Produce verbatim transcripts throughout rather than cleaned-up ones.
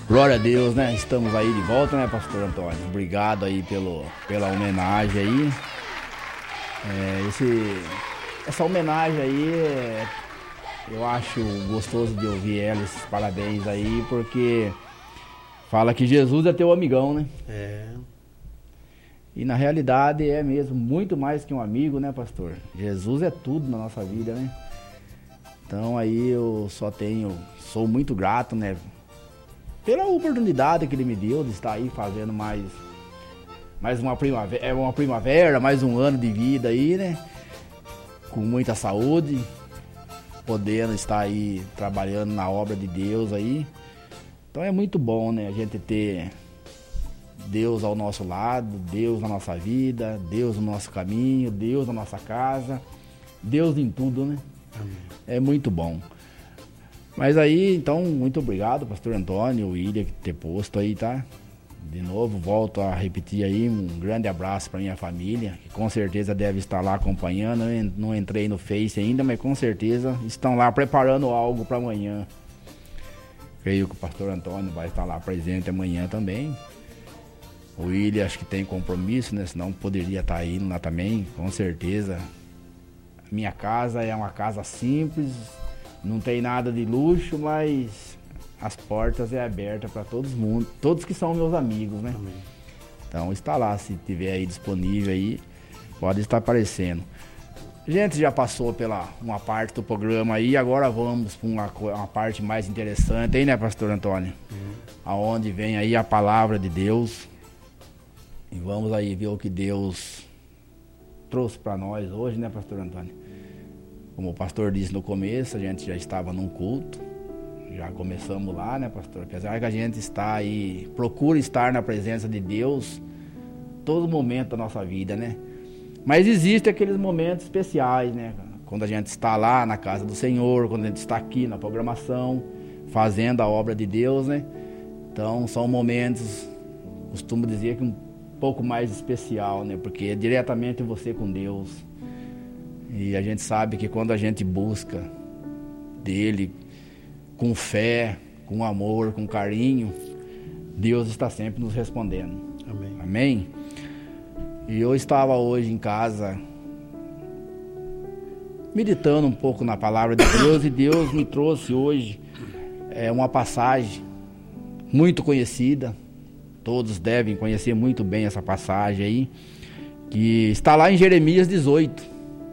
Glória a Deus, né? Estamos aí de volta, né, pastor Antônio? Obrigado aí pelo, pela homenagem aí. É, esse, essa homenagem aí, é, eu acho gostoso de ouvir ela, esses parabéns aí, porque fala que Jesus é teu amigão, né? É. E na realidade é mesmo muito mais que um amigo, né, pastor? Jesus é tudo na nossa vida, né? Então aí eu só tenho, sou muito grato, né? Pela oportunidade que ele me deu de estar aí fazendo mais, mais uma primavera, uma primavera, mais um ano de vida aí, né? Com muita saúde, podendo estar aí trabalhando na obra de Deus aí. Então é muito bom, né? A gente ter Deus ao nosso lado, Deus na nossa vida, Deus no nosso caminho, Deus na nossa casa, Deus em tudo, né? Amém. É muito bom. Mas aí, então, muito obrigado, pastor Antônio, o William, por ter posto aí, tá? De novo, volto a repetir aí, um grande abraço para minha família, que com certeza deve estar lá acompanhando. Eu não entrei no Face ainda, mas com certeza estão lá preparando algo para amanhã. Creio que o pastor Antônio vai estar lá presente amanhã também. O William acho que tem compromisso, né? Senão poderia estar indo lá também, com certeza. Minha casa é uma casa simples, não tem nada de luxo, mas as portas é abertas para todos mundo, todos que são meus amigos, né? Amém. Então está lá, se tiver aí disponível aí, pode estar aparecendo. A gente já passou pela uma parte do programa aí, agora vamos para uma, uma parte mais interessante aí, né, pastor Antônio? Uhum. Aonde vem aí a palavra de Deus. E vamos aí ver o que Deus trouxe para nós hoje, né, pastor Antônio? Como o pastor disse no começo, a gente já estava num culto, já começamos lá, né, pastor? Apesar que a gente está aí, procura estar na presença de Deus todo momento da nossa vida, né? Mas existem aqueles momentos especiais, né? Quando a gente está lá na casa do Senhor, quando a gente está aqui na programação, fazendo a obra de Deus, né? Então são momentos, costumo dizer que um pouco mais especial, né? Porque é diretamente você com Deus. E a gente sabe que quando a gente busca dele com fé, com amor, com carinho, Deus está sempre nos respondendo. Amém. Amém? E eu estava hoje em casa meditando um pouco na palavra de Deus e Deus me trouxe hoje é, uma passagem muito conhecida. Todos devem conhecer muito bem essa passagem aí, que está lá em Jeremias dezoito.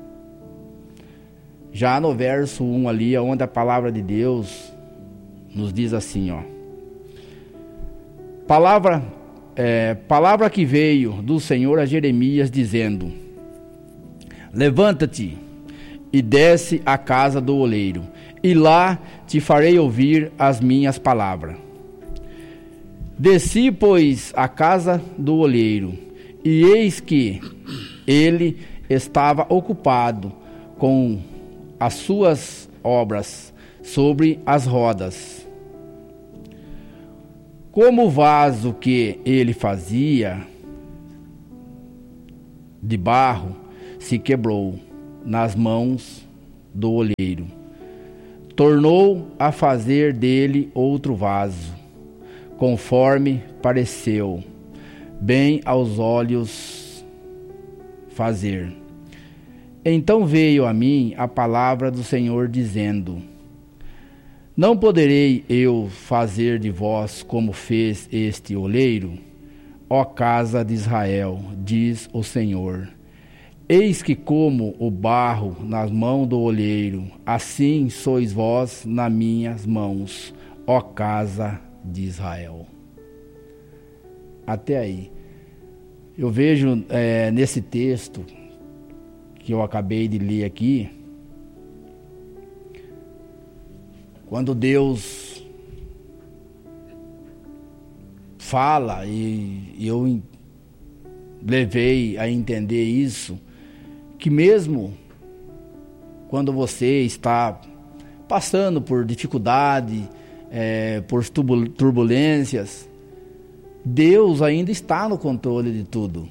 Já no verso um ali, onde a palavra de Deus nos diz assim, ó. Palavra, é, palavra que veio do Senhor a Jeremias dizendo: levanta-te e desce à casa do oleiro, e lá te farei ouvir as minhas palavras. Desci, pois, à casa do oleiro, e eis que ele estava ocupado com as suas obras sobre as rodas. Como o vaso que ele fazia de barro se quebrou nas mãos do oleiro, tornou a fazer dele outro vaso, conforme pareceu bem aos olhos fazer. Então veio a mim a palavra do Senhor dizendo: não poderei eu fazer de vós como fez este oleiro, ó casa de Israel, diz o Senhor. Eis que como o barro nas mãos do oleiro, assim sois vós nas minhas mãos, ó casa de Israel. Até aí. Eu vejo é, nesse texto que eu acabei de ler aqui, quando Deus fala, e eu levei a entender isso, que mesmo quando você está passando por dificuldade, é, por turbulências, Deus ainda está no controle de tudo.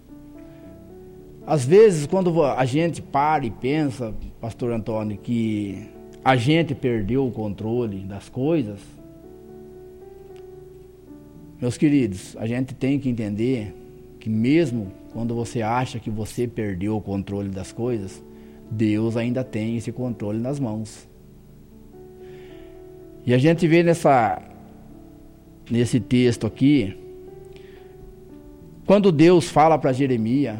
Às vezes, quando a gente para e pensa, pastor Antônio, que a gente perdeu o controle das coisas, Meus queridos, a gente tem que entender que mesmo quando você acha que você perdeu o controle das coisas, Deus ainda tem esse controle nas mãos. E a gente vê nessa, nesse texto aqui, quando Deus fala para Jeremias,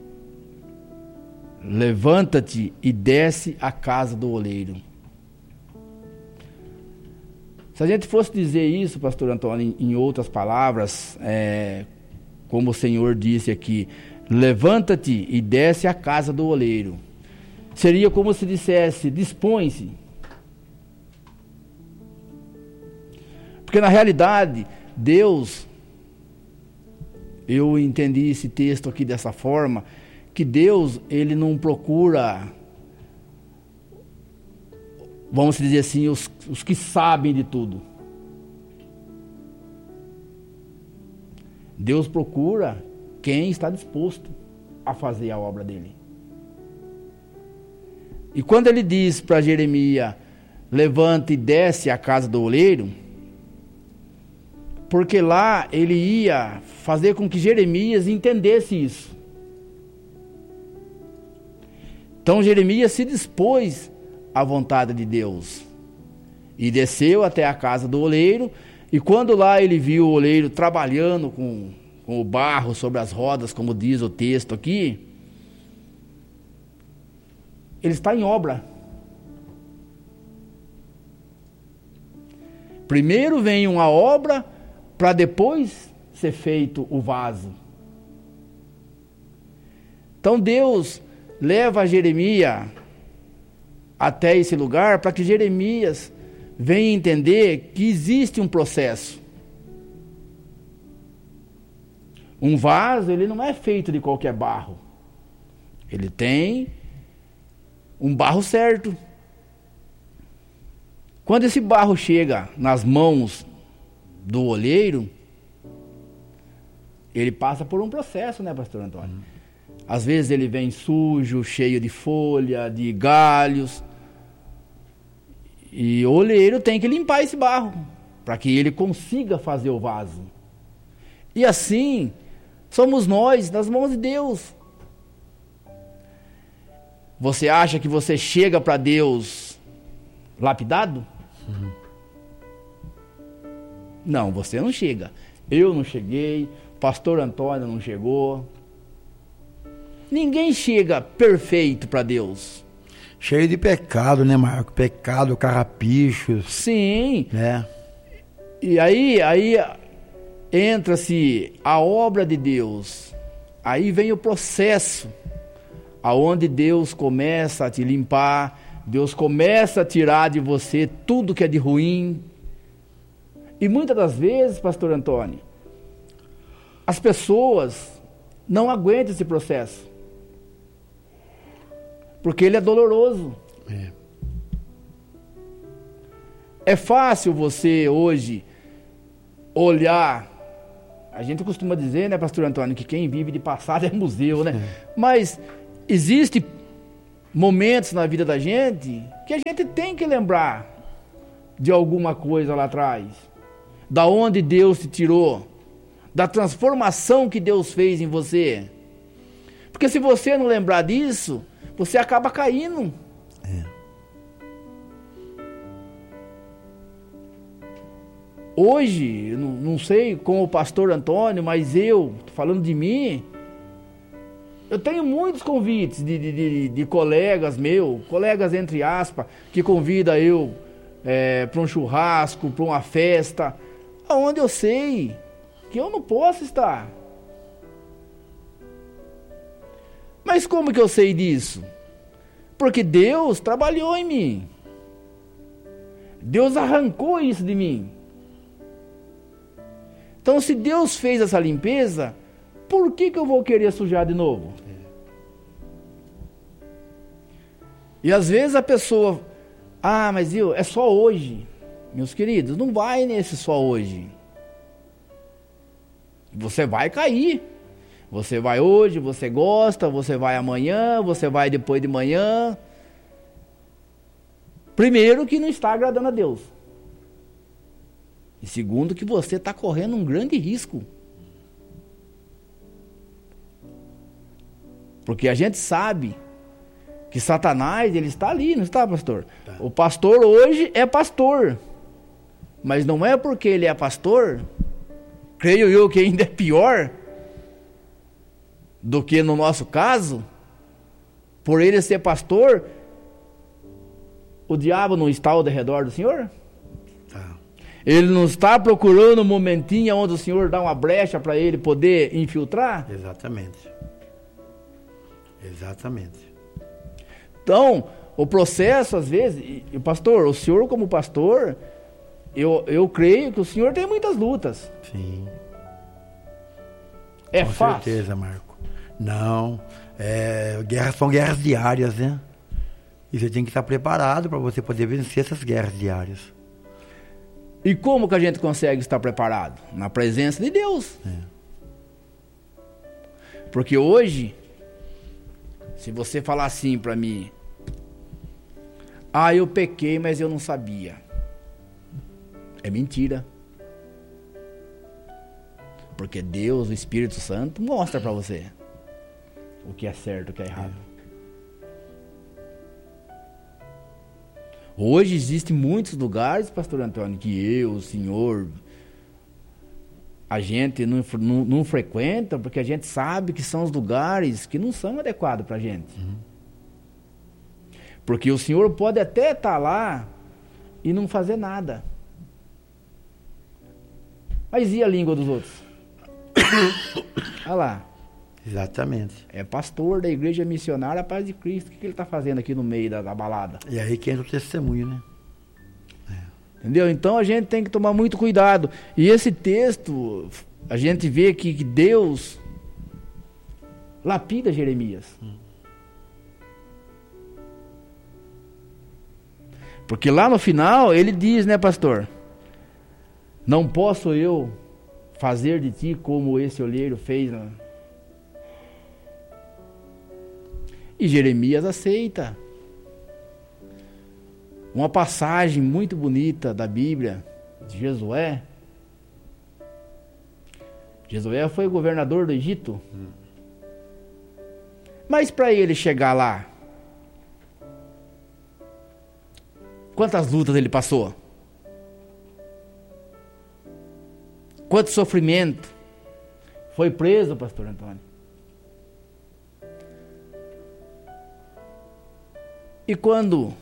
levanta-te e desce à casa do oleiro. Se a gente fosse dizer isso, pastor Antônio, em outras palavras, é, como o Senhor disse aqui, levanta-te e desce à casa do oleiro. Seria como se dissesse, dispõe-se. Porque na realidade, Deus, eu entendi esse texto aqui dessa forma, que Deus, ele não procura, vamos dizer assim, os, os que sabem de tudo. Deus procura quem está disposto a fazer a obra dele. E quando ele diz para Jeremias, levanta e desce à casa do oleiro, porque lá ele ia fazer com que Jeremias entendesse isso. Então Jeremias se dispôs à vontade de Deus e desceu até a casa do oleiro, e quando lá ele viu o oleiro trabalhando com, com o barro sobre as rodas, como diz o texto aqui, ele está em obra. Primeiro vem uma obra para depois ser feito o vaso. Então Deus leva Jeremias até esse lugar para que Jeremias venha entender que existe um processo. Um vaso, ele não é feito de qualquer barro. Ele tem um barro certo. Quando esse barro chega nas mãos do oleiro, ele passa por um processo, né, pastor Antônio? Às vezes ele vem sujo, cheio de folha, de galhos. E o oleiro tem que limpar esse barro, para que ele consiga fazer o vaso. E assim, somos nós, nas mãos de Deus. Você acha que você chega para Deus lapidado? Uhum. Não, você não chega. Eu não cheguei, pastor Antônio não chegou. Ninguém chega perfeito para Deus. Cheio de pecado, né, Marco? Pecado, carrapichos. Sim. Né? E aí, aí entra-se a obra de Deus. Aí vem o processo, aonde Deus começa a te limpar, Deus começa a tirar de você tudo que é de ruim. E muitas das vezes, pastor Antônio, as pessoas não aguentam esse processo. Porque ele é doloroso. É. É fácil você hoje olhar. A gente costuma dizer, né, pastor Antônio, que quem vive de passado é museu, né? É. Mas existe momentos na vida da gente que a gente tem que lembrar de alguma coisa lá atrás. Da onde Deus te tirou. Da transformação que Deus fez em você. Porque se você não lembrar disso, você acaba caindo. É. Hoje, eu não, não sei com o pastor Antônio, mas eu, falando de mim, eu tenho muitos convites de, de, de, de colegas meus, colegas entre aspas, que convidam eu é, para um churrasco, para uma festa, onde eu sei que eu não posso estar. Mas como que eu sei disso? Porque Deus trabalhou em mim. Deus arrancou isso de mim. Então, se Deus fez essa limpeza, por que que eu vou querer sujar de novo? E às vezes a pessoa, ah, mas eu, é só hoje. Meus queridos, não vai nesse só hoje. Você vai cair. Você vai hoje, você gosta, você vai amanhã, você vai depois de manhã. Primeiro que não está agradando a Deus. E segundo, que você está correndo um grande risco. Porque a gente sabe que Satanás, ele está ali, não está, pastor? Tá. O pastor hoje é pastor. Mas não é porque ele é pastor, creio eu que ainda é pior do que no nosso caso, por ele ser pastor, o diabo não está ao redor do Senhor? Tá. Ele não está procurando um momentinho onde o Senhor dá uma brecha para ele poder infiltrar? Exatamente. Exatamente. Então, o processo, às vezes, e, pastor, o senhor como pastor, eu, eu creio que o senhor tem muitas lutas. Sim. É Com fácil? Com certeza, Marco. Não, é, guerras, são guerras diárias, né? E você tem que estar preparado para você poder vencer essas guerras diárias. E como que a gente consegue estar preparado? Na presença de Deus. É. Porque hoje, se você falar assim para mim, ah, eu pequei, mas eu não sabia. É mentira. Porque Deus, o Espírito Santo, mostra para você o que é certo e o que é errado. Hoje existem muitos lugares, pastor Antônio, que eu, o senhor, a gente não, não, não frequenta, porque a gente sabe que são os lugares que não são adequados para a gente. Uhum. Porque o senhor pode até estar lá e não fazer nada. Mas e a língua dos outros? Olha lá. Exatamente. É pastor da igreja missionária a Paz de Cristo. O que, que ele está fazendo aqui no meio da, da balada? E aí que entra o testemunho, né? É. Entendeu? Então a gente tem que tomar muito cuidado. E esse texto, a gente vê que, que Deus lapida Jeremias. Hum. Porque lá no final ele diz, né, pastor? Não posso eu fazer de ti como esse olheiro fez, né? E Jeremias aceita. Uma passagem muito bonita da Bíblia, de Josué. Josué foi governador do Egito. Hum. Mas para ele chegar lá, quantas lutas ele passou? Quanto sofrimento? Foi preso, pastor Antônio. E quando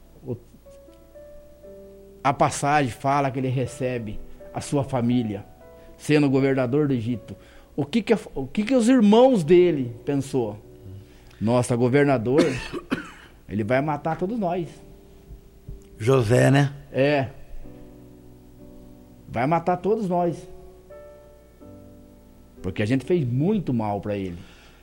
a passagem fala que ele recebe a sua família, sendo governador do Egito, o que que, o que, que os irmãos dele pensou? Nossa, governador, ele vai matar todos nós. José, né? É. Vai matar todos nós. Porque a gente fez muito mal para ele.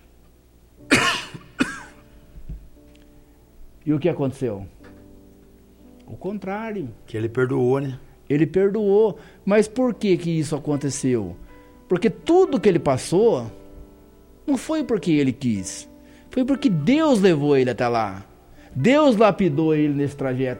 E o que aconteceu? O contrário. Que ele perdoou, né? Ele perdoou. Mas por que que isso aconteceu? Porque tudo que ele passou não foi porque ele quis. Foi porque Deus levou ele até lá. Deus lapidou ele nesse trajeto.